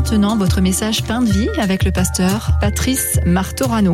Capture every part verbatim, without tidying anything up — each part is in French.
maintenant votre message Pain de vie avec le pasteur Patrice Martorano.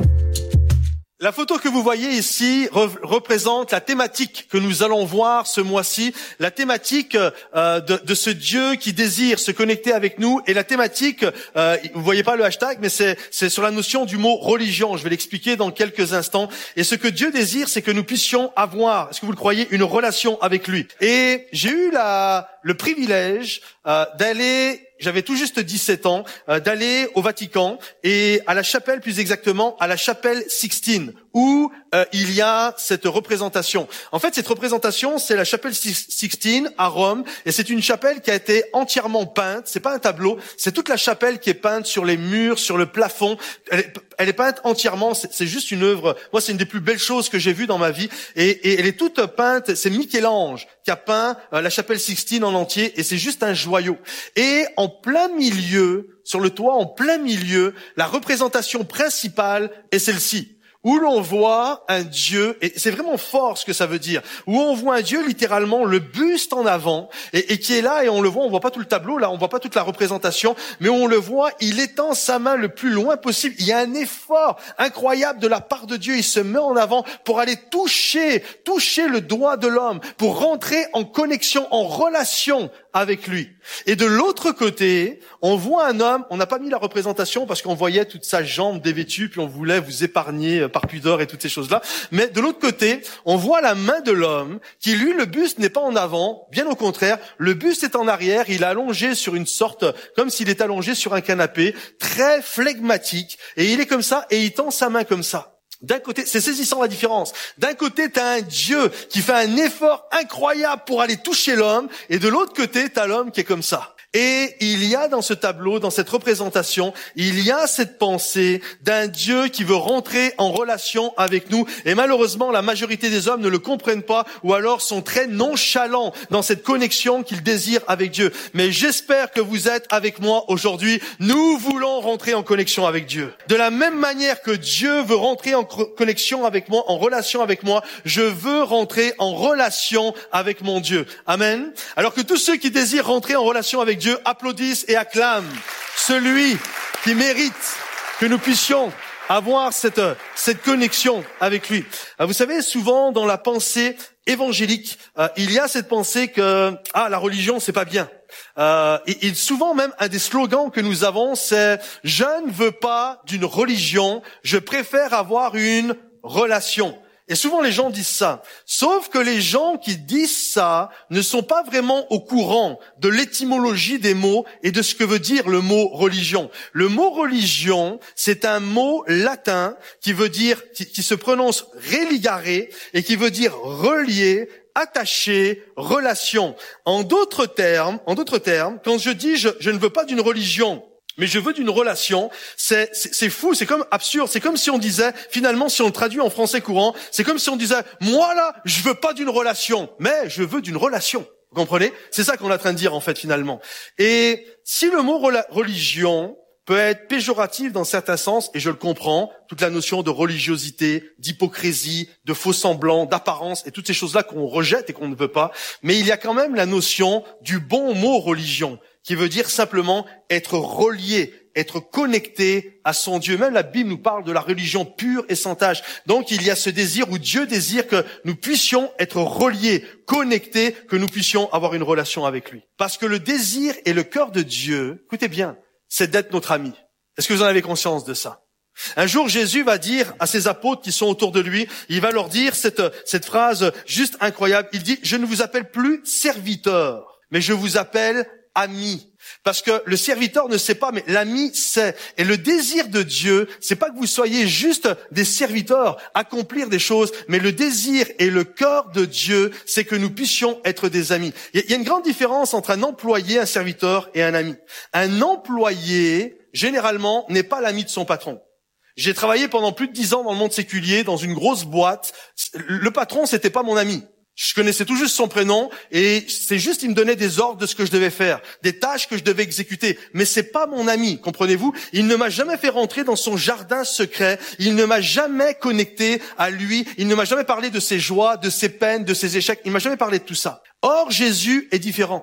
La photo que vous voyez ici re- représente la thématique que nous allons voir ce mois-ci, la thématique euh, de, de ce Dieu qui désire se connecter avec nous, et la thématique, euh, vous voyez pas le hashtag, mais c'est, c'est sur la notion du mot religion. Je vais l'expliquer dans quelques instants. Et ce que Dieu désire, c'est que nous puissions avoir, est-ce que vous le croyez, une relation avec lui. Et j'ai eu la, le privilège euh, d'aller J'avais tout juste dix-sept ans, euh, d'aller au Vatican et à la chapelle, plus exactement, à la chapelle Sixtine, où euh, il y a cette représentation. En fait, cette représentation, c'est la chapelle Sixtine à Rome, et c'est une chapelle qui a été entièrement peinte. C'est pas un tableau, c'est toute la chapelle qui est peinte sur les murs, sur le plafond. Elle est, elle est peinte entièrement. C'est, c'est juste une œuvre. Moi, c'est une des plus belles choses que j'ai vues dans ma vie, et, et elle est toute peinte. C'est Michel-Ange qui a peint euh, la chapelle Sixtine en entier, et c'est juste un joyau. Et en En plein milieu, sur le toit, en plein milieu, la représentation principale est celle-ci, où l'on voit un Dieu, et c'est vraiment fort ce que ça veut dire, où on voit un Dieu littéralement le buste en avant, et, et qui est là, et on le voit, on voit pas tout le tableau, là, on voit pas toute la représentation, mais on le voit, il étend sa main le plus loin possible. Il y a un effort incroyable de la part de Dieu, il se met en avant pour aller toucher, toucher le doigt de l'homme, pour rentrer en connexion, en relation avec lui. Et de l'autre côté, on voit un homme, on n'a pas mis la représentation parce qu'on voyait toute sa jambe dévêtue, puis on voulait vous épargner par pudeur et toutes ces choses-là. Mais de l'autre côté, on voit la main de l'homme qui, lui, le buste n'est pas en avant, bien au contraire, le buste est en arrière, il est allongé sur une sorte, comme s'il est allongé sur un canapé, très flegmatique, et il est comme ça, et il tend sa main comme ça. D'un côté, c'est saisissant la différence. D'un côté, t'as un Dieu qui fait un effort incroyable pour aller toucher l'homme, et de l'autre côté, t'as l'homme qui est comme ça. Et il y a dans ce tableau, dans cette représentation, il y a cette pensée d'un Dieu qui veut rentrer en relation avec nous. Et malheureusement, la majorité des hommes ne le comprennent pas, ou alors sont très nonchalants dans cette connexion qu'ils désirent avec Dieu. Mais j'espère que vous êtes avec moi aujourd'hui. Nous voulons rentrer en connexion avec Dieu. De la même manière que Dieu veut rentrer en connexion avec moi, en relation avec moi, je veux rentrer en relation avec mon Dieu. Amen. Alors que tous ceux qui désirent rentrer en relation avec Dieu applaudissent et acclament celui qui mérite que nous puissions avoir cette, cette connexion avec lui. Vous savez, souvent dans la pensée évangélique, euh, il y a cette pensée que ah la religion c'est pas bien. Euh, et, et souvent même un des slogans que nous avons, c'est je ne veux pas d'une religion, je préfère avoir une relation. Et souvent les gens disent ça. Sauf que les gens qui disent ça ne sont pas vraiment au courant de l'étymologie des mots et de ce que veut dire le mot religion. Le mot religion, c'est un mot latin qui veut dire, qui, qui se prononce religare et qui veut dire relier, attaché, relation. En d'autres termes, en d'autres termes, quand je dis je, je ne veux pas d'une religion, mais je veux d'une relation, c'est, c'est, c'est fou, c'est comme absurde, c'est comme si on disait, finalement, si on le traduit en français courant, c'est comme si on disait, moi là, je veux pas d'une relation, mais je veux d'une relation. Vous comprenez? C'est ça qu'on est en train de dire, en fait, finalement. Et si le mot rela- religion peut être péjoratif dans certains sens, et je le comprends, toute la notion de religiosité, d'hypocrisie, de faux semblants, d'apparence, et toutes ces choses-là qu'on rejette et qu'on ne veut pas, mais il y a quand même la notion du bon mot religion, qui veut dire simplement être relié, être connecté à son Dieu. Même la Bible nous parle de la religion pure et sans tache. Donc il y a ce désir où Dieu désire que nous puissions être reliés, connectés, que nous puissions avoir une relation avec lui. Parce que le désir et le cœur de Dieu, écoutez bien, c'est d'être notre ami. Est-ce que vous en avez conscience de ça? Un jour, Jésus va dire à ses apôtres qui sont autour de lui, il va leur dire cette, cette phrase juste incroyable. Il dit, je ne vous appelle plus serviteur, mais je vous appelle ami. Parce que le serviteur ne sait pas, mais l'ami sait. Et le désir de Dieu, c'est pas que vous soyez juste des serviteurs, accomplir des choses, mais le désir et le cœur de Dieu, c'est que nous puissions être des amis. Il y a une grande différence entre un employé, un serviteur et un ami. Un employé, généralement, n'est pas l'ami de son patron. J'ai travaillé pendant plus de dix ans dans le monde séculier, dans une grosse boîte. Le patron, c'était pas mon ami. Je connaissais tout juste son prénom et c'est juste, il me donnait des ordres de ce que je devais faire, des tâches que je devais exécuter. Mais c'est pas mon ami, comprenez-vous? Il ne m'a jamais fait rentrer dans son jardin secret. Il ne m'a jamais connecté à lui. Il ne m'a jamais parlé de ses joies, de ses peines, de ses échecs. Il ne m'a jamais parlé de tout ça. Or, Jésus est différent.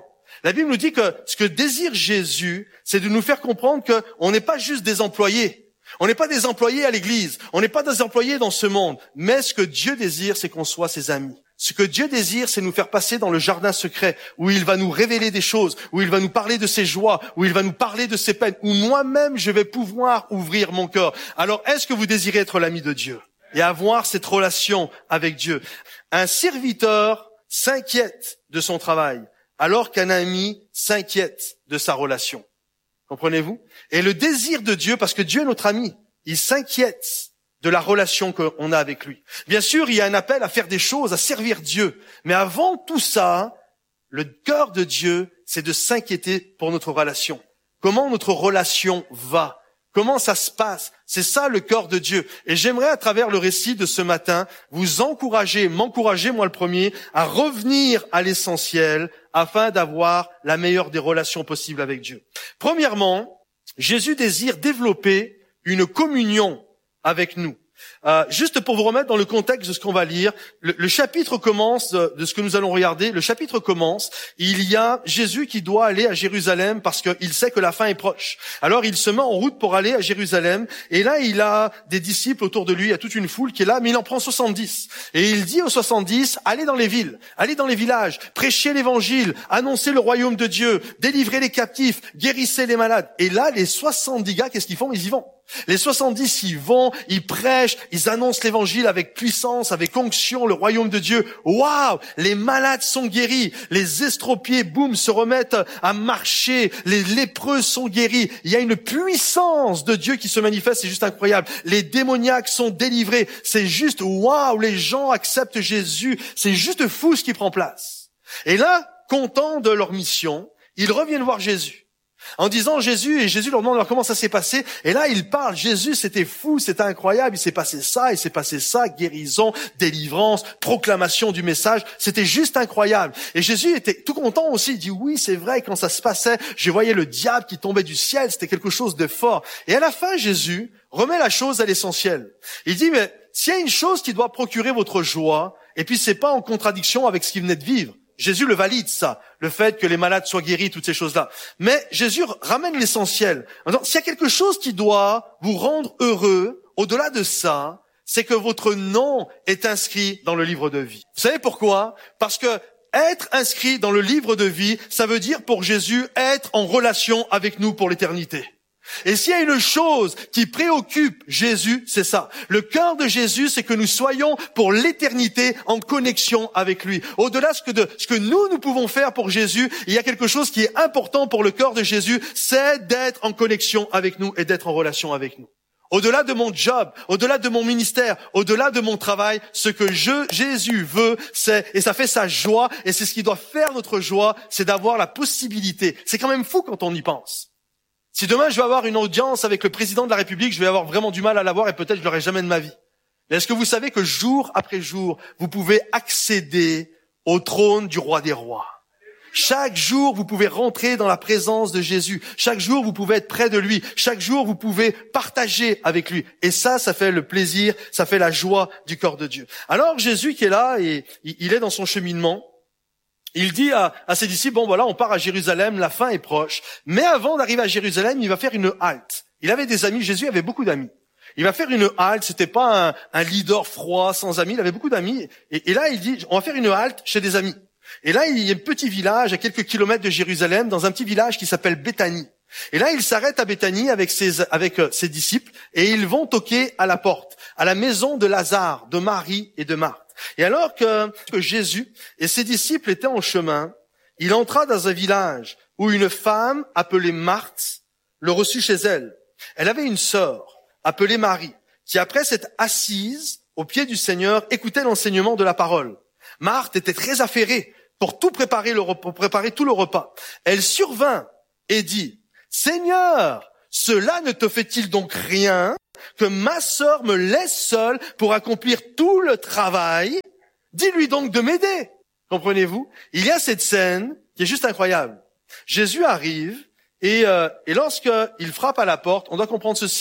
La Bible nous dit que ce que désire Jésus, c'est de nous faire comprendre qu'on n'est pas juste des employés. On n'est pas des employés à l'église. On n'est pas des employés dans ce monde. Mais ce que Dieu désire, c'est qu'on soit ses amis. Ce que Dieu désire, c'est nous faire passer dans le jardin secret, où il va nous révéler des choses, où il va nous parler de ses joies, où il va nous parler de ses peines, où moi-même je vais pouvoir ouvrir mon cœur. Alors, est-ce que vous désirez être l'ami de Dieu et avoir cette relation avec Dieu? Un serviteur s'inquiète de son travail, alors qu'un ami s'inquiète de sa relation. Comprenez-vous? Et le désir de Dieu, parce que Dieu est notre ami, il s'inquiète de la relation qu'on a avec lui. Bien sûr, il y a un appel à faire des choses, à servir Dieu. Mais avant tout ça, le cœur de Dieu, c'est de s'inquiéter pour notre relation. Comment notre relation va? Comment ça se passe? C'est ça le cœur de Dieu. Et j'aimerais, à travers le récit de ce matin, vous encourager, m'encourager, moi le premier, à revenir à l'essentiel afin d'avoir la meilleure des relations possibles avec Dieu. Premièrement, Jésus désire développer une communion avec nous. Euh, juste pour vous remettre dans le contexte de ce qu'on va lire, le, le chapitre commence, de, de ce que nous allons regarder, le chapitre commence, il y a Jésus qui doit aller à Jérusalem parce qu'il sait que la fin est proche. Alors il se met en route pour aller à Jérusalem, et là il a des disciples autour de lui, il y a toute une foule qui est là, mais il en prend soixante-dix. Et il dit aux soixante-dix, allez dans les villes, allez dans les villages, prêchez l'évangile, annoncez le royaume de Dieu, délivrez les captifs, guérissez les malades. Et là, les soixante-dix gars, qu'est-ce qu'ils font? Ils y vont. Les soixante-dix, ils vont, ils prêchent, ils annoncent l'évangile avec puissance, avec onction, le royaume de Dieu. Waouh! Les malades sont guéris, les estropiés, boum, se remettent à marcher, les lépreux sont guéris. Il y a une puissance de Dieu qui se manifeste, c'est juste incroyable. Les démoniaques sont délivrés, c'est juste waouh! Les gens acceptent Jésus, c'est juste fou ce qui prend place. Et là, contents de leur mission, ils reviennent voir Jésus. En disant Jésus, et Jésus leur demande alors comment ça s'est passé, et là il parle, Jésus c'était fou, c'était incroyable, il s'est passé ça, il s'est passé ça, guérison, délivrance, proclamation du message, c'était juste incroyable. Et Jésus était tout content aussi, il dit oui c'est vrai, quand ça se passait, je voyais le diable qui tombait du ciel, c'était quelque chose de fort. Et à la fin Jésus remet la chose à l'essentiel. Il dit mais s'il y a une chose qui doit procurer votre joie, et puis c'est pas en contradiction avec ce qu'il venait de vivre, Jésus le valide, ça, le fait que les malades soient guéris, toutes ces choses-là. Mais Jésus ramène l'essentiel. S'il y a quelque chose qui doit vous rendre heureux, au-delà de ça, c'est que votre nom est inscrit dans le livre de vie. Vous savez pourquoi? Parce que être inscrit dans le livre de vie, ça veut dire pour Jésus être en relation avec nous pour l'éternité. Et s'il y a une chose qui préoccupe Jésus, c'est ça. Le cœur de Jésus, c'est que nous soyons pour l'éternité en connexion avec lui. Au-delà de ce que, de ce que nous, nous pouvons faire pour Jésus, il y a quelque chose qui est important pour le cœur de Jésus, c'est d'être en connexion avec nous et d'être en relation avec nous. Au-delà de mon job, au-delà de mon ministère, au-delà de mon travail, ce que je, Jésus veut, c'est, et ça fait sa joie, et c'est ce qui doit faire notre joie, c'est d'avoir la possibilité. C'est quand même fou quand on y pense. Si demain je vais avoir une audience avec le président de la République, je vais avoir vraiment du mal à l'avoir et peut-être je l'aurai jamais de ma vie. Mais est-ce que vous savez que jour après jour, vous pouvez accéder au trône du roi des rois? Chaque jour, vous pouvez rentrer dans la présence de Jésus. Chaque jour, vous pouvez être près de lui. Chaque jour, vous pouvez partager avec lui. Et ça, ça fait le plaisir, ça fait la joie du cœur de Dieu. Alors Jésus qui est là et il est dans son cheminement, il dit à, à ses disciples, bon voilà, on part à Jérusalem, la fin est proche. Mais avant d'arriver à Jérusalem, il va faire une halte. Il avait des amis, Jésus avait beaucoup d'amis. Il va faire une halte, c'était pas un, un leader froid, sans amis, il avait beaucoup d'amis. Et, et là, il dit, on va faire une halte chez des amis. Et là, il y a un petit village à quelques kilomètres de Jérusalem, dans un petit village qui s'appelle Béthanie. Et là, il s'arrête à Béthanie avec ses, avec ses disciples, et ils vont toquer à la porte, à la maison de Lazare, de Marie et de Marthe. Et alors que, que Jésus et ses disciples étaient en chemin, il entra dans un village où une femme appelée Marthe le reçut chez elle. Elle avait une sœur appelée Marie, qui après s'être assise au pied du Seigneur, écoutait l'enseignement de la parole. Marthe était très affairée pour tout préparer, le, pour préparer tout le repas. Elle survint et dit, « Seigneur, cela ne te fait-il donc rien que ma sœur me laisse seule pour accomplir tout le travail? Dis-lui donc de m'aider. » Comprenez-vous? Il y a cette scène qui est juste incroyable. Jésus arrive et, euh, et lorsqu'il frappe à la porte, on doit comprendre ceci.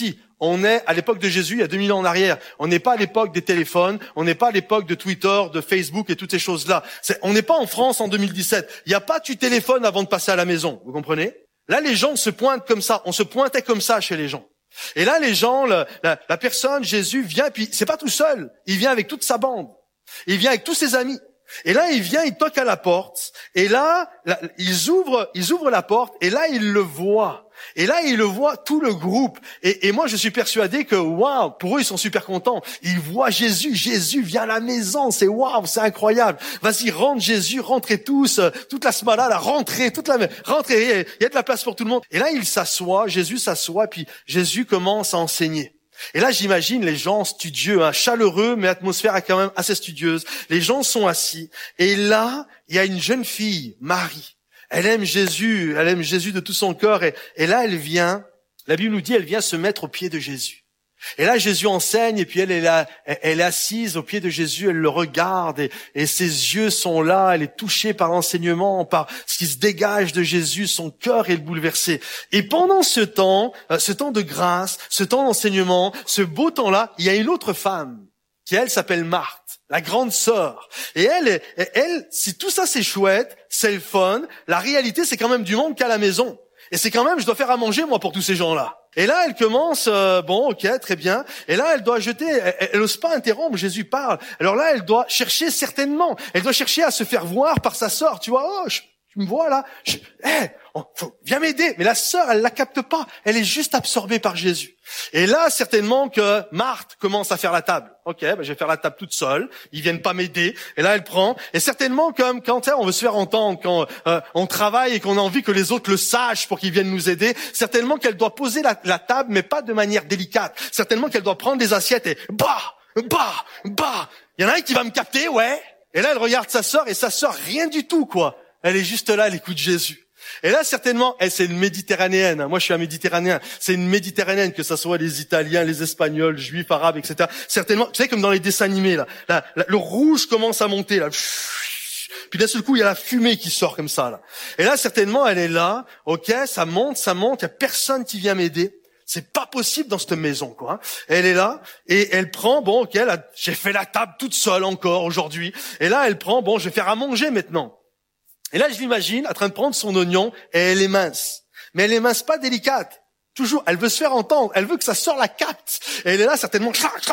on est à l'époque de Jésus, il y a deux mille ans en arrière. On n'est pas à l'époque des téléphones, on n'est pas à l'époque de Twitter, de Facebook et toutes ces choses-là. C'est, on n'est pas en France en deux mille dix-sept. Il n'y a pas tu téléphones avant de passer à la maison, vous comprenez? Là, les gens se pointent comme ça, on se pointait comme ça chez les gens. Et là, les gens, la, la, la personne, Jésus vient, puis c'est pas tout seul, il vient avec toute sa bande, il vient avec tous ses amis. Et là, il vient, il toque à la porte, et là, là ils ouvrent, ils ouvrent la porte, et là, ils le voient. Et là, ils le voient, tout le groupe. Et, et moi, je suis persuadé que, waouh, pour eux, ils sont super contents. Ils voient Jésus, Jésus vient à la maison, c'est waouh, c'est incroyable. Vas-y, rentre Jésus, rentrez tous, toute la smala, là, rentrez, toute la, rentrez, il y a de la place pour tout le monde. Et là, il s'assoit, Jésus s'assoit, puis Jésus commence à enseigner. Et là, j'imagine les gens studieux, hein, chaleureux, mais l'atmosphère est quand même assez studieuse. Les gens sont assis. Et là, il y a une jeune fille, Marie. Elle aime Jésus, elle aime Jésus de tout son cœur. Et, et là, elle vient, la Bible nous dit, elle vient se mettre aux pieds de Jésus. Et là, Jésus enseigne, et puis elle est là, elle est assise aux pieds de Jésus, elle le regarde, et, et ses yeux sont là, elle est touchée par l'enseignement, par ce qui se dégage de Jésus, son cœur est bouleversé. Et pendant ce temps, ce temps de grâce, ce temps d'enseignement, ce beau temps-là, il y a une autre femme, qui elle s'appelle Marthe, la grande sœur. Et elle, elle, si tout ça c'est chouette, c'est le fun, la réalité c'est quand même du monde qu'à la maison. Et c'est quand même, je dois faire à manger moi pour tous ces gens-là. Et là, elle commence, euh, bon, ok, très bien. Et là, elle doit jeter, elle n'ose pas interrompre, Jésus parle. Alors là, elle doit chercher certainement, elle doit chercher à se faire voir par sa sœur. Tu vois, oh, je, tu me vois là, je, hey, oh, faut, viens m'aider. Mais la sœur, elle la capte pas, elle est juste absorbée par Jésus. Et là, certainement que Marthe commence à faire la table. Ok, ben je vais faire la table toute seule. Ils viennent pas m'aider. Et là, elle prend. Et certainement, comme quand on veut se faire entendre, quand euh, on travaille et qu'on a envie que les autres le sachent pour qu'ils viennent nous aider, certainement qu'elle doit poser la, la table, mais pas de manière délicate. Certainement qu'elle doit prendre des assiettes et bah, bah, bah. Il y en a un qui va me capter, ouais. Et là, elle regarde sa sœur et sa sœur, rien du tout, quoi. Elle est juste là, elle écoute Jésus. Et là, certainement, elle, c'est une méditerranéenne. Moi, je suis un méditerranéen. C'est une méditerranéenne, que ça soit les Italiens, les Espagnols, Juifs, Arabes, et cetera. Certainement, tu sais, comme dans les dessins animés, là, là, là le rouge commence à monter, là. Puis d'un seul coup, il y a la fumée qui sort comme ça, là. Et là, certainement, elle est là. Ok, ça monte, ça monte. Il y a personne qui vient m'aider. C'est pas possible dans cette maison, quoi. Hein. Elle est là et elle prend, bon, ok, là, j'ai fait la table toute seule encore aujourd'hui. Et là, elle prend, bon, je vais faire à manger maintenant. Et là, je l'imagine en train de prendre son oignon et elle est mince. Mais elle est mince, pas délicate. Toujours, elle veut se faire entendre. Elle veut que ça sorte la capte. Et elle est là, certainement,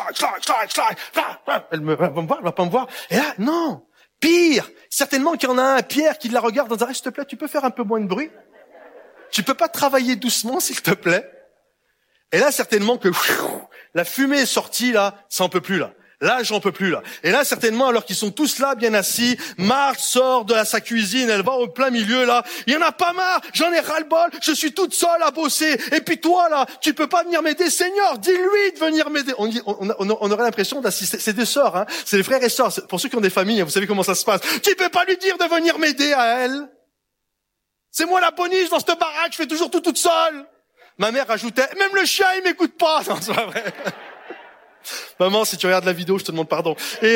elle me, va me voir, elle va pas me voir. Et là, non. Pire. Certainement qu'il y en a un, Pierre, qui la regarde en disant, s'il te plaît, tu peux faire un peu moins de bruit? Tu peux pas travailler doucement, s'il te plaît? Et là, certainement que, la fumée est sortie, là, ça en peut plus, là. Là, j'en peux plus, là. Et là, certainement, alors qu'ils sont tous là, bien assis, Marthe sort de sa cuisine, elle va au plein milieu, là. Il y en a pas marre, j'en ai ras-le-bol, je suis toute seule à bosser. Et puis toi, là, tu peux pas venir m'aider, Seigneur, dis-lui de venir m'aider. On, dit, on, on, on aurait l'impression d'assister, c'est des sœurs, hein. C'est des frères et sœurs. Pour ceux qui ont des familles, vous savez comment ça se passe. Tu peux pas lui dire de venir m'aider à elle. C'est moi la boniche dans cette baraque, je fais toujours tout toute seule. Ma mère rajoutait, même le chien, il m'écoute pas. Non, c'est pas vrai. Maman, si tu regardes la vidéo, je te demande pardon. Et,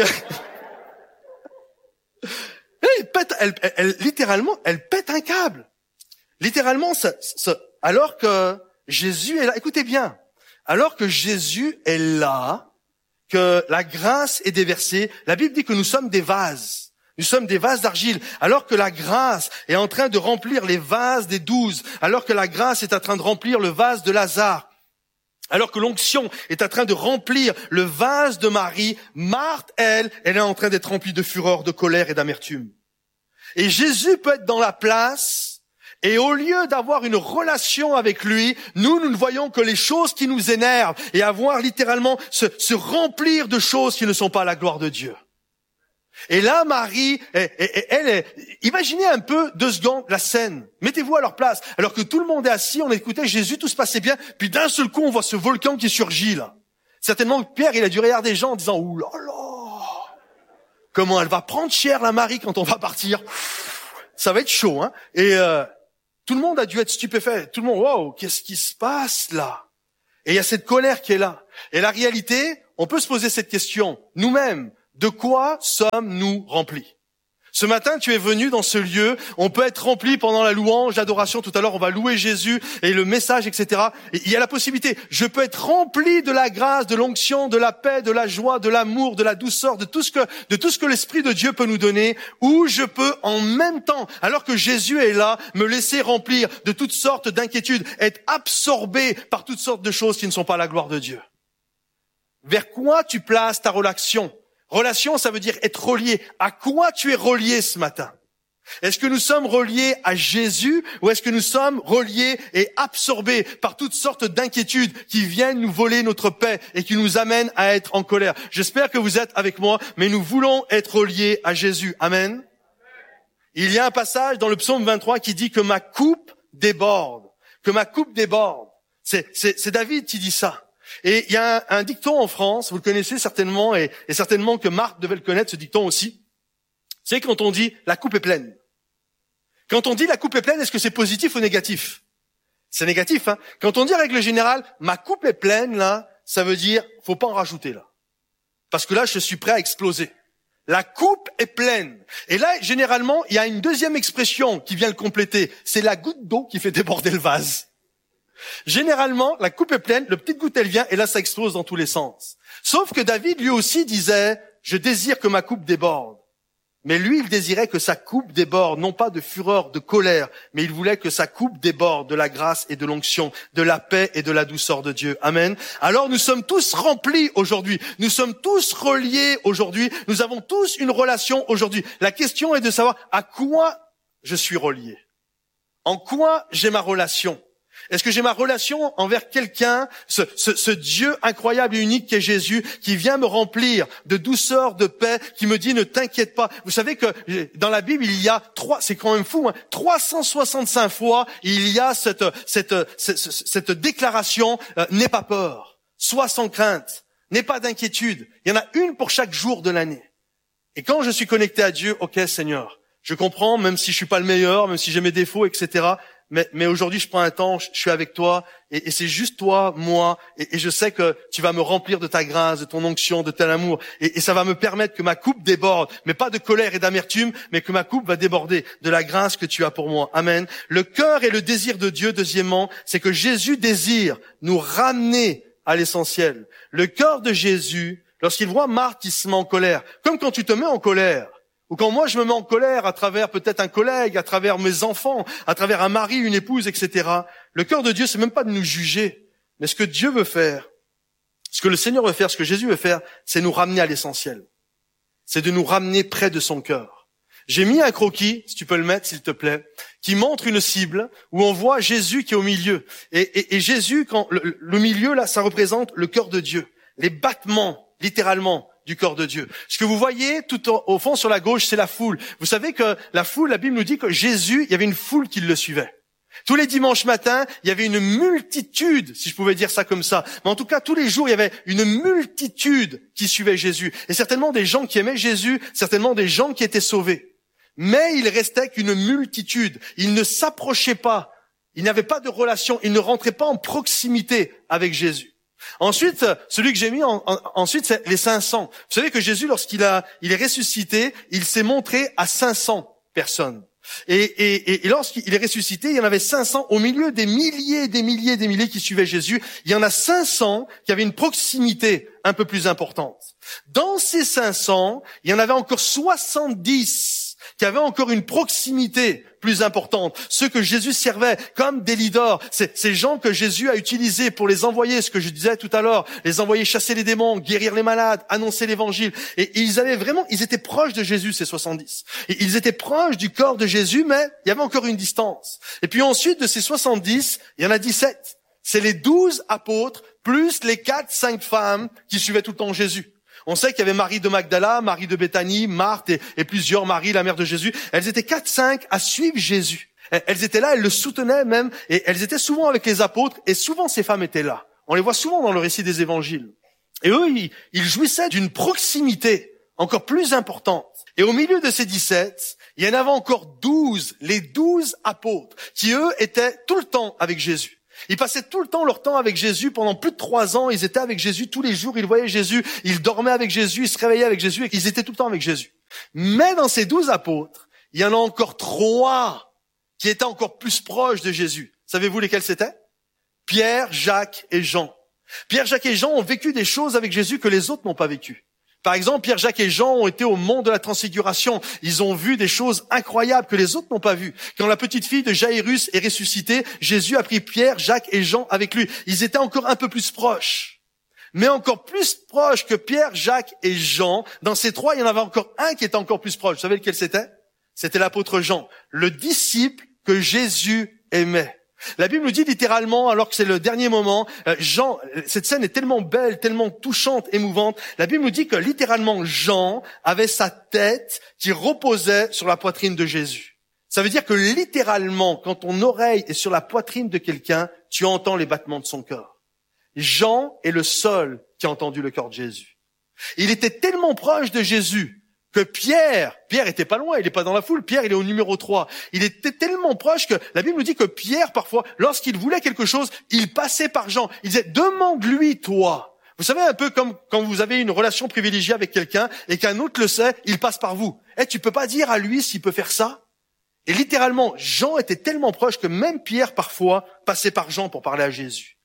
elle pète, elle, elle, elle, littéralement, elle pète un câble. Littéralement, ça, ça, alors que Jésus est là. Écoutez bien. Alors que Jésus est là, que la grâce est déversée, la Bible dit que nous sommes des vases. Nous sommes des vases d'argile, alors que la grâce est en train de remplir les vases des douze, alors que la grâce est en train de remplir le vase de Lazare. Alors que l'onction est en train de remplir le vase de Marie, Marthe, elle, elle est en train d'être remplie de fureur, de colère et d'amertume. Et Jésus peut être dans la place, et au lieu d'avoir une relation avec lui, nous, nous ne voyons que les choses qui nous énervent, et avoir littéralement se, se remplir de choses qui ne sont pas à la gloire de Dieu. Et là, Marie, elle, elle, elle, imaginez un peu deux secondes la scène. Mettez-vous à leur place. Alors que tout le monde est assis, on écoutait Jésus, tout se passait bien. Puis d'un seul coup, on voit ce volcan qui surgit là. Certainement que Pierre, il a dû regarder les gens en disant, ouh là là, comment elle va prendre cher la Marie quand on va partir. Ça va être chaud, hein. Et euh, tout le monde a dû être stupéfait. Tout le monde, waouh, qu'est-ce qui se passe là? Et il y a cette colère qui est là. Et la réalité, on peut se poser cette question nous-mêmes. De quoi sommes-nous remplis? Ce matin, tu es venu dans ce lieu. On peut être rempli pendant la louange, l'adoration. Tout à l'heure, on va louer Jésus et le message, et cetera. Et il y a la possibilité. Je peux être rempli de la grâce, de l'onction, de la paix, de la joie, de l'amour, de la douceur, de tout ce que, de tout ce que l'Esprit de Dieu peut nous donner. Ou je peux, en même temps, alors que Jésus est là, me laisser remplir de toutes sortes d'inquiétudes, être absorbé par toutes sortes de choses qui ne sont pas la gloire de Dieu. Vers quoi tu places ta relation? Relation, ça veut dire être relié. À quoi tu es relié ce matin? Est-ce que nous sommes reliés à Jésus ou est-ce que nous sommes reliés et absorbés par toutes sortes d'inquiétudes qui viennent nous voler notre paix et qui nous amènent à être en colère? J'espère que vous êtes avec moi, mais nous voulons être reliés à Jésus. Amen. Il y a un passage dans le psaume vingt-trois qui dit que ma coupe déborde, que ma coupe déborde. C'est, c'est, c'est David qui dit ça. Et il y a un, un dicton en France, vous le connaissez certainement, et, et certainement que Marc devait le connaître, ce dicton aussi. C'est quand on dit « la coupe est pleine ». Quand on dit « la coupe est pleine », est-ce que c'est positif ou négatif? C'est négatif, hein. Quand on dit en règle générale « ma coupe est pleine », là, ça veut dire « faut pas en rajouter, là ». Parce que là, je suis prêt à exploser. La coupe est pleine. Et là, généralement, il y a une deuxième expression qui vient le compléter. C'est la goutte d'eau qui fait déborder le vase. Généralement, la coupe est pleine, le petite goutte elle vient et là ça explose dans tous les sens. Sauf que David lui aussi disait « je désire que ma coupe déborde ». Mais lui, il désirait que sa coupe déborde, non pas de fureur, de colère, mais il voulait que sa coupe déborde de la grâce et de l'onction, de la paix et de la douceur de Dieu. Amen. Alors nous sommes tous remplis aujourd'hui, nous sommes tous reliés aujourd'hui, nous avons tous une relation aujourd'hui. La question est de savoir à quoi je suis relié, en quoi j'ai ma relation. Est-ce que j'ai ma relation envers quelqu'un, ce, ce, ce Dieu incroyable et unique qu'est Jésus, qui vient me remplir de douceur, de paix, qui me dit ne t'inquiète pas. Vous savez que dans la Bible, il y a trois, c'est quand même fou, hein, trois cent soixante-cinq fois, il y a cette, cette, cette, cette déclaration, euh, n'aie pas peur, sois sans crainte, n'aie pas d'inquiétude. Il y en a une pour chaque jour de l'année. Et quand je suis connecté à Dieu, ok Seigneur, je comprends, même si je suis pas le meilleur, même si j'ai mes défauts, et cetera, Mais, mais aujourd'hui, je prends un temps, je suis avec toi, et, et c'est juste toi, moi, et, et je sais que tu vas me remplir de ta grâce, de ton onction, de ton amour, et, et ça va me permettre que ma coupe déborde, mais pas de colère et d'amertume, mais que ma coupe va déborder de la grâce que tu as pour moi. Amen. Le cœur et le désir de Dieu, deuxièmement, c'est que Jésus désire nous ramener à l'essentiel. Le cœur de Jésus, lorsqu'il voit Marthe qui se met en colère, comme quand tu te mets en colère, ou quand moi je me mets en colère à travers peut-être un collègue, à travers mes enfants, à travers un mari, une épouse, et cetera. Le cœur de Dieu, c'est même pas de nous juger, mais ce que Dieu veut faire, ce que le Seigneur veut faire, ce que Jésus veut faire, c'est nous ramener à l'essentiel. C'est de nous ramener près de son cœur. J'ai mis un croquis, si tu peux le mettre s'il te plaît, qui montre une cible où on voit Jésus qui est au milieu. Et, et, et Jésus, quand le, le milieu là, ça représente le cœur de Dieu, les battements, littéralement, du corps de Dieu. Ce que vous voyez tout au, au fond sur la gauche, c'est la foule. Vous savez que la foule, la Bible nous dit que Jésus, il y avait une foule qui le suivait. Tous les dimanches matins, il y avait une multitude, si je pouvais dire ça comme ça. Mais en tout cas, tous les jours, il y avait une multitude qui suivait Jésus. Et certainement des gens qui aimaient Jésus, certainement des gens qui étaient sauvés. Mais il restait qu'une multitude. Ils ne s'approchaient pas. Ils n'avaient pas de relation. Ils ne rentraient pas en proximité avec Jésus. Ensuite, celui que j'ai mis en, en, ensuite, c'est les cinq cents. Vous savez que Jésus, lorsqu'il a, il est ressuscité, il s'est montré à cinq cents personnes. Et, et, et lorsqu'il est ressuscité, il y en avait cinq cents au milieu des milliers, des milliers, des milliers qui suivaient Jésus. Il y en a cinq cents qui avaient une proximité un peu plus importante. Dans ces cinq cents, il y en avait encore soixante-dix qui avaient encore une proximité plus importante. Ceux que Jésus servait comme des leaders, c'est ces gens que Jésus a utilisés pour les envoyer, ce que je disais tout à l'heure, les envoyer chasser les démons, guérir les malades, annoncer l'évangile. Et, et ils avaient vraiment, ils étaient proches de Jésus, ces soixante-dix. Et ils étaient proches du corps de Jésus, mais il y avait encore une distance. Et puis ensuite, de ces soixante-dix, il y en a dix-sept. C'est les douze apôtres, plus les quatre, cinq femmes qui suivaient tout le temps Jésus. On sait qu'il y avait Marie de Magdala, Marie de Béthanie, Marthe et, et plusieurs Marie, la mère de Jésus. Elles étaient quatre, cinq à suivre Jésus. Elles étaient là, elles le soutenaient même, et elles étaient souvent avec les apôtres, et souvent ces femmes étaient là. On les voit souvent dans le récit des évangiles. Et eux, ils, ils jouissaient d'une proximité encore plus importante. Et au milieu de ces dix-sept, il y en avait encore douze, les douze apôtres, qui eux étaient tout le temps avec Jésus. Ils passaient tout le temps leur temps avec Jésus. Pendant plus de trois ans, ils étaient avec Jésus tous les jours. Ils voyaient Jésus, ils dormaient avec Jésus, ils se réveillaient avec Jésus. Et ils étaient tout le temps avec Jésus. Mais dans ces douze apôtres, il y en a encore trois qui étaient encore plus proches de Jésus. Savez-vous lesquels c'était? Pierre, Jacques et Jean. Pierre, Jacques et Jean ont vécu des choses avec Jésus que les autres n'ont pas vécues. Par exemple, Pierre, Jacques et Jean ont été au mont de la Transfiguration. Ils ont vu des choses incroyables que les autres n'ont pas vues. Quand la petite fille de Jaïrus est ressuscitée, Jésus a pris Pierre, Jacques et Jean avec lui. Ils étaient encore un peu plus proches. Mais encore plus proches que Pierre, Jacques et Jean, dans ces trois, il y en avait encore un qui était encore plus proche. Vous savez lequel c'était? C'était l'apôtre Jean, le disciple que Jésus aimait. La Bible nous dit littéralement, alors que c'est le dernier moment, Jean, cette scène est tellement belle, tellement touchante, émouvante, la Bible nous dit que littéralement Jean avait sa tête qui reposait sur la poitrine de Jésus. Ça veut dire que littéralement, quand ton oreille est sur la poitrine de quelqu'un, tu entends les battements de son cœur. Jean est le seul qui a entendu le cœur de Jésus. Il était tellement proche de Jésus que Pierre, Pierre était pas loin, il est pas dans la foule, Pierre il est au numéro trois. Il était tellement proche que la Bible nous dit que Pierre, parfois, lorsqu'il voulait quelque chose, il passait par Jean. Il disait, demande-lui toi. Vous savez, un peu comme quand vous avez une relation privilégiée avec quelqu'un et qu'un autre le sait, il passe par vous. Eh, tu peux pas dire à lui s'il peut faire ça? Et littéralement, Jean était tellement proche que même Pierre, parfois, passait par Jean pour parler à Jésus.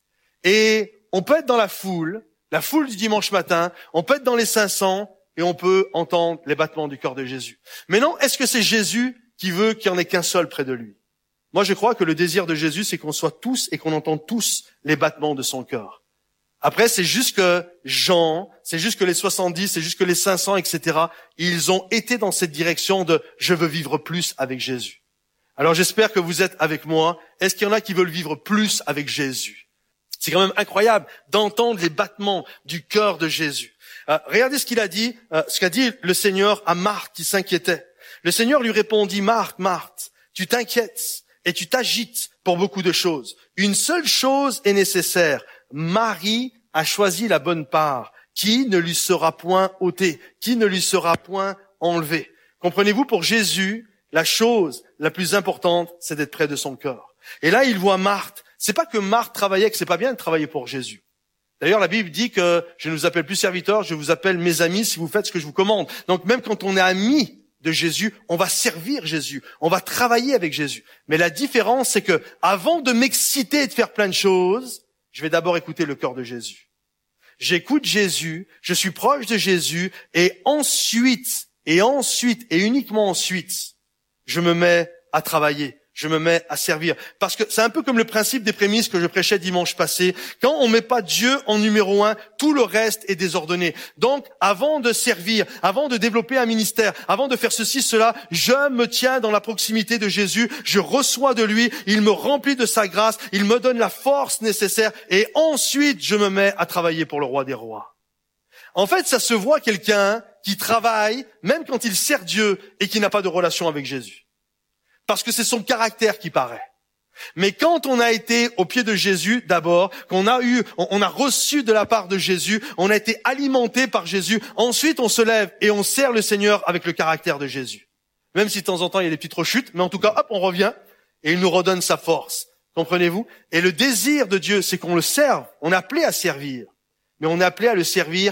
Et on peut être dans la foule, la foule du dimanche matin, on peut être dans les cinq cents, et on peut entendre les battements du cœur de Jésus. Mais non, est-ce que c'est Jésus qui veut qu'il n'y en ait qu'un seul près de lui? Moi, je crois que le désir de Jésus, c'est qu'on soit tous et qu'on entende tous les battements de son cœur. Après, c'est juste que Jean, c'est juste que les soixante-dix, c'est juste que les cinq cents, et cetera, ils ont été dans cette direction de « je veux vivre plus avec Jésus ». Alors, j'espère que vous êtes avec moi. Est-ce qu'il y en a qui veulent vivre plus avec Jésus? C'est quand même incroyable d'entendre les battements du cœur de Jésus. Euh, regardez ce qu'il a dit, euh, ce qu'a dit le Seigneur à Marthe qui s'inquiétait. Le Seigneur lui répondit, Marthe, Marthe, tu t'inquiètes et tu t'agites pour beaucoup de choses. Une seule chose est nécessaire. Marie a choisi la bonne part, qui ne lui sera point ôtée, qui ne lui sera point enlevée. Comprenez-vous, pour Jésus, la chose la plus importante, c'est d'être près de son cœur. Et là, il voit Marthe. C'est pas que Marthe travaillait, que c'est pas bien de travailler pour Jésus. D'ailleurs, la Bible dit que je ne vous appelle plus serviteurs, je vous appelle mes amis si vous faites ce que je vous commande. Donc même quand on est amis de Jésus, on va servir Jésus, on va travailler avec Jésus. Mais la différence, c'est que avant de m'exciter et de faire plein de choses, je vais d'abord écouter le cœur de Jésus. J'écoute Jésus, je suis proche de Jésus, et ensuite, et ensuite, et uniquement ensuite, je me mets à travailler. Je me mets à servir. Parce que c'est un peu comme le principe des prémices que je prêchais dimanche passé. Quand on met pas Dieu en numéro un, tout le reste est désordonné. Donc, avant de servir, avant de développer un ministère, avant de faire ceci, cela, je me tiens dans la proximité de Jésus, je reçois de lui, il me remplit de sa grâce, il me donne la force nécessaire, et ensuite, je me mets à travailler pour le roi des rois. En fait, ça se voit quelqu'un qui travaille, même quand il sert Dieu, et qui n'a pas de relation avec Jésus. Parce que c'est son caractère qui paraît. Mais quand on a été au pied de Jésus d'abord, qu'on a eu, on a reçu de la part de Jésus, on a été alimenté par Jésus, ensuite on se lève et on sert le Seigneur avec le caractère de Jésus. Même si de temps en temps il y a des petites rechutes, mais en tout cas, hop, on revient et il nous redonne sa force. Comprenez-vous? Et le désir de Dieu, c'est qu'on le serve. On est appelé à servir. Mais on est appelé à le servir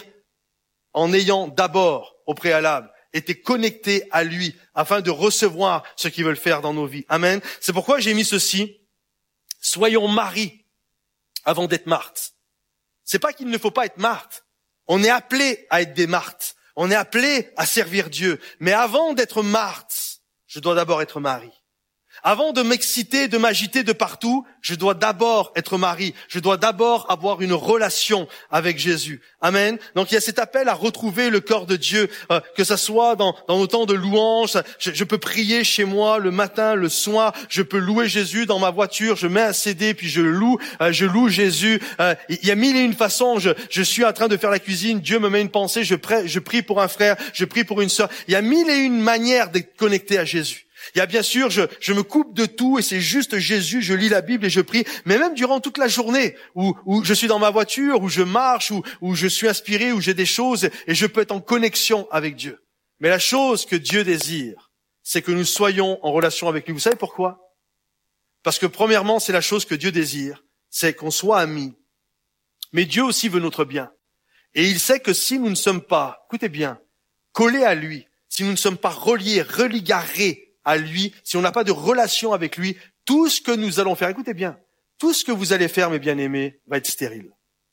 en ayant d'abord, au préalable, été connecté à lui afin de recevoir ce qu'il veut faire dans nos vies. Amen. C'est pourquoi j'ai mis ceci. Soyons Marie avant d'être Marthe. C'est pas qu'il ne faut pas être Marthe. On est appelé à être des Marthes. On est appelé à servir Dieu. Mais avant d'être Marthe, je dois d'abord être Marie. Avant de m'exciter, de m'agiter de partout, je dois d'abord être Marie. Je dois d'abord avoir une relation avec Jésus. Amen. Donc il y a cet appel à retrouver le cœur de Dieu, euh, que ça soit dans, dans nos temps de louange. Je, je peux prier chez moi le matin, le soir. Je peux louer Jésus dans ma voiture. Je mets un C D puis je loue, euh, je loue Jésus. Euh, il y a mille et une façons. Je, je suis en train de faire la cuisine. Dieu me met une pensée. Je, prie, je prie pour un frère. Je prie pour une sœur. Il y a mille et une manières d'être connecté à Jésus. Il y a bien sûr, je, je me coupe de tout et c'est juste Jésus, je lis la Bible et je prie, mais même durant toute la journée où, où je suis dans ma voiture, où je marche, où, où je suis inspiré, où j'ai des choses et je peux être en connexion avec Dieu. Mais la chose que Dieu désire, c'est que nous soyons en relation avec lui. Vous savez pourquoi? Parce que premièrement, c'est la chose que Dieu désire, c'est qu'on soit amis. Mais Dieu aussi veut notre bien. Et il sait que si nous ne sommes pas, écoutez bien, collés à lui, si nous ne sommes pas reliés, religarés à lui, si on n'a pas de relation avec lui, tout ce que nous allons faire, écoutez bien, tout ce que vous allez faire, mes bien-aimés, va être stérile.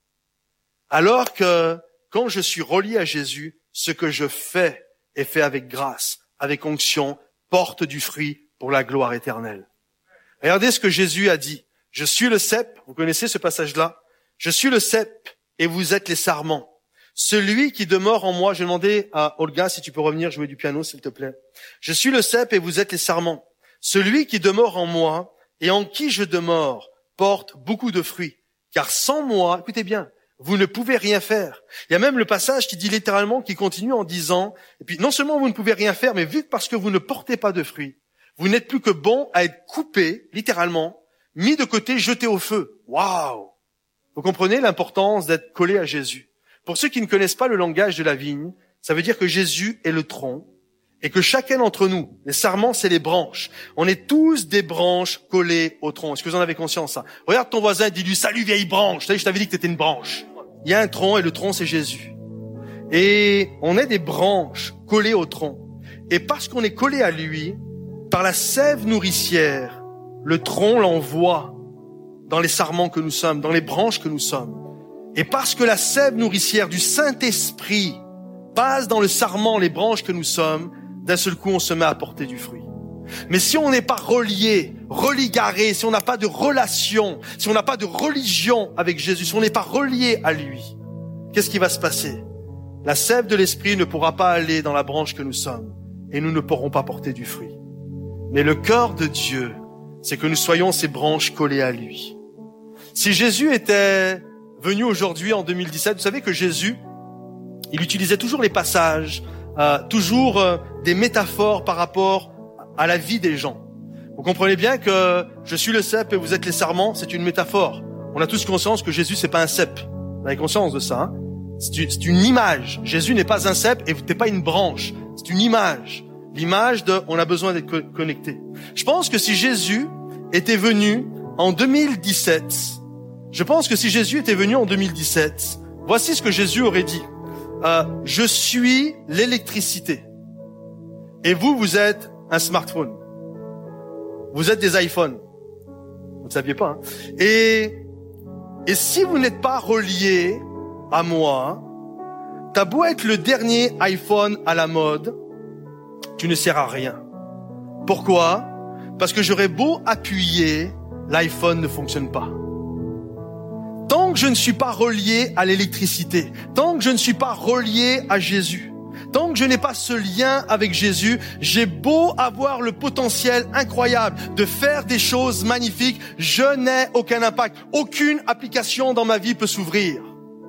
Alors que quand je suis relié à Jésus, ce que je fais est fait avec grâce, avec onction, porte du fruit pour la gloire éternelle. Regardez ce que Jésus a dit. Je suis le cep, vous connaissez ce passage-là? Je suis le cep et vous êtes les sarments. Celui qui demeure en moi, je vais demander à Olga si tu peux revenir jouer du piano, s'il te plaît. Je suis le cep et vous êtes les sarments. Celui qui demeure en moi et en qui je demeure porte beaucoup de fruits. Car sans moi, écoutez bien, vous ne pouvez rien faire. Il y a même le passage qui dit littéralement, qui continue en disant, et puis non seulement vous ne pouvez rien faire, mais vu que parce que vous ne portez pas de fruits, vous n'êtes plus que bon à être coupé, littéralement, mis de côté, jeté au feu. Waouh! Vous comprenez l'importance d'être collé à Jésus. Pour ceux qui ne connaissent pas le langage de la vigne, ça veut dire que Jésus est le tronc et que chacun d'entre nous, les sarments, c'est les branches. On est tous des branches collées au tronc. Est-ce que vous en avez conscience, ça? Regarde ton voisin et dis-lui, salut vieille branche. Je t'avais dit que tu étais une branche. Il y a un tronc et le tronc, c'est Jésus. Et on est des branches collées au tronc. Et parce qu'on est collé à lui, par la sève nourricière, le tronc l'envoie dans les sarments que nous sommes, dans les branches que nous sommes. Et parce que la sève nourricière du Saint-Esprit passe dans le sarment, les branches que nous sommes, d'un seul coup, on se met à porter du fruit. Mais si on n'est pas relié, religaré, si on n'a pas de relation, si on n'a pas de religion avec Jésus, si on n'est pas relié à lui, qu'est-ce qui va se passer? La sève de l'Esprit ne pourra pas aller dans la branche que nous sommes et nous ne pourrons pas porter du fruit. Mais le cœur de Dieu, c'est que nous soyons ces branches collées à lui. Si Jésus était venu aujourd'hui en deux mille dix-sept, vous savez que Jésus, il utilisait toujours les passages, euh, toujours euh, des métaphores par rapport à la vie des gens. Vous comprenez bien que je suis le cep et vous êtes les sarments, c'est une métaphore. On a tous conscience que Jésus, c'est pas un cep. Vous avez conscience de ça, hein? C'est une image. Jésus n'est pas un cep et t'es pas une branche. C'est une image. L'image de, on a besoin d'être connecté. Je pense que si Jésus était venu en deux mille dix-sept, je pense que si Jésus était venu en deux mille dix-sept, voici ce que Jésus aurait dit. Euh, je suis l'électricité. Et vous, vous êtes un smartphone. Vous êtes des iPhones. Vous ne saviez pas, hein? Et, et si vous n'êtes pas reliés à moi, t'as beau être le dernier iPhone à la mode, tu ne sers à rien. Pourquoi? Parce que j'aurais beau appuyer, l'iPhone ne fonctionne pas. Tant que je ne suis pas relié à l'électricité, tant que je ne suis pas relié à Jésus, tant que je n'ai pas ce lien avec Jésus, j'ai beau avoir le potentiel incroyable de faire des choses magnifiques, je n'ai aucun impact. Aucune application dans ma vie peut s'ouvrir.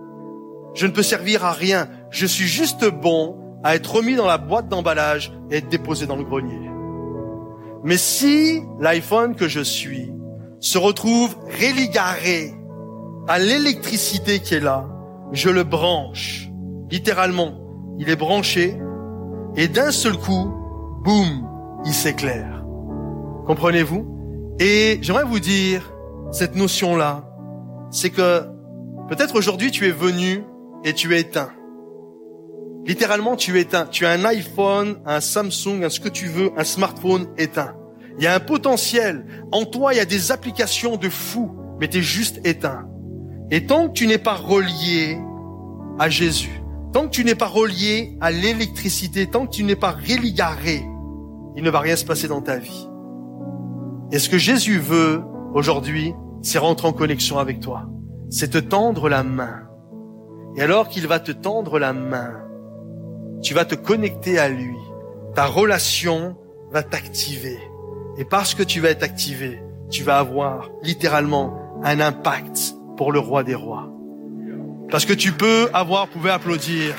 Je ne peux servir à rien. Je suis juste bon à être remis dans la boîte d'emballage et être déposé dans le grenier. Mais si l'iPhone que je suis se retrouve religaré à l'électricité qui est là, je le branche. Littéralement, il est branché et d'un seul coup, boum, il s'éclaire. Comprenez-vous? Et j'aimerais vous dire, cette notion-là, c'est que peut-être aujourd'hui tu es venu et tu es éteint. Littéralement, tu es éteint. Tu as un iPhone, un Samsung, un ce que tu veux, un smartphone éteint. Il y a un potentiel. En toi, il y a des applications de fou, mais tu es juste éteint. Et tant que tu n'es pas relié à Jésus, tant que tu n'es pas relié à l'électricité, tant que tu n'es pas religaré, il ne va rien se passer dans ta vie. Et ce que Jésus veut aujourd'hui, c'est rentrer en connexion avec toi. C'est te tendre la main. Et alors qu'il va te tendre la main, tu vas te connecter à lui. Ta relation va t'activer. Et parce que tu vas être activé, tu vas avoir littéralement un impact pour le roi des rois. Parce que tu peux avoir, vous pouvez applaudir,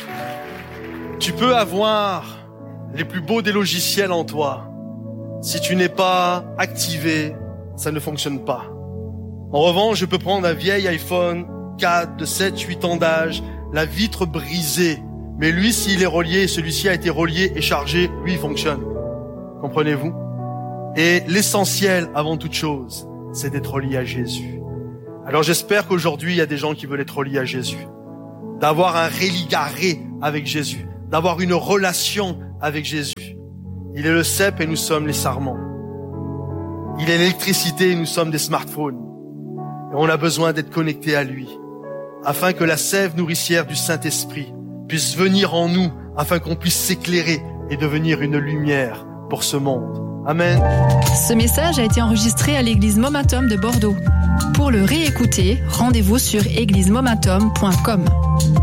tu peux avoir les plus beaux des logiciels en toi. Si tu n'es pas activé, ça ne fonctionne pas. En revanche, je peux prendre un vieil iPhone quatre, de sept, huit ans d'âge, la vitre brisée. Mais lui, s'il est relié, celui-ci a été relié et chargé, lui, il fonctionne. Comprenez-vous? Et l'essentiel, avant toute chose, c'est d'être relié à Jésus. Alors j'espère qu'aujourd'hui, il y a des gens qui veulent être reliés à Jésus, d'avoir un religaré avec Jésus, d'avoir une relation avec Jésus. Il est le cep et nous sommes les sarments. Il est l'électricité et nous sommes des smartphones. Et on a besoin d'être connectés à lui, afin que la sève nourricière du Saint-Esprit puisse venir en nous, afin qu'on puisse s'éclairer et devenir une lumière pour ce monde. Amen. Ce message a été enregistré à l'église Momentum de Bordeaux. Pour le réécouter, rendez-vous sur église momentum point com.